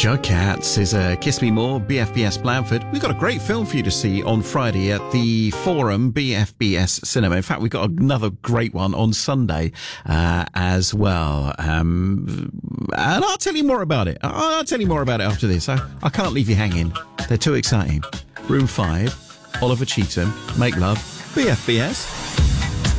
Jugcats is a Kiss Me More, BFBS Blandford. We've got a great film for you to see on Friday at the Forum BFBS Cinema. In fact, we've got another great one on Sunday as well. And I'll tell you more about it. I'll tell you more about it after this. I can't leave you hanging. They're too exciting. Room 5, Oliver Cheetham, Make Love, BFBS.